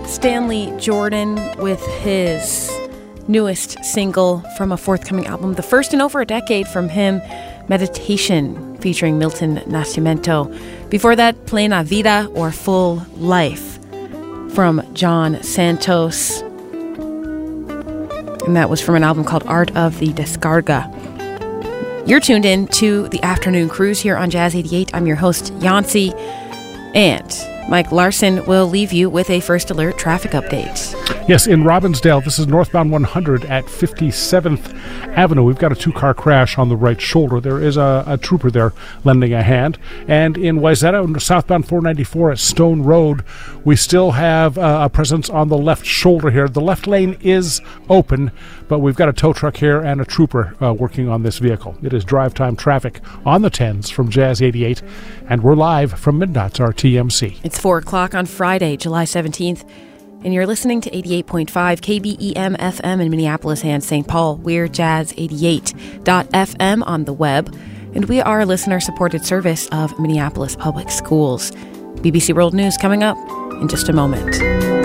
Stanley Jordan with his newest single from a forthcoming album, the first in over a decade from him, Meditation, featuring Milton Nascimento. Before that, Plena Vida, or Full Life, from John Santos. And that was from an album called Art of the Descarga. You're tuned in to the Afternoon Cruise here on Jazz 88. I'm your host, Yancy, and Mike Larson will leave you with a First Alert traffic update. Yes, in Robbinsdale, this is northbound 100 at 57th Avenue. We've got a two-car crash on the right shoulder. There is a trooper there lending a hand. And in Wayzata, southbound 494 at Stone Road, we still have a presence on the left shoulder here. The left lane is open, but we've got a tow truck here and a trooper working on this vehicle. It is drive time traffic on the 10s from Jazz 88, and we're live from Midnight's RTMC. It's 4 o'clock on Friday, July 17th, and you're listening to 88.5 KBEM FM in Minneapolis and St. Paul. We're Jazz88.fm on the web, and we are a listener-supported service of Minneapolis Public Schools. BBC World News coming up in just a moment.